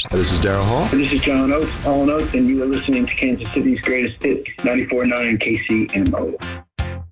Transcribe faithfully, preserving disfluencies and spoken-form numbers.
This is Daryl Hall. This is John Oates, Hall and Oates, and you are listening to Kansas City's Greatest Hits, ninety-four point nine K C M O.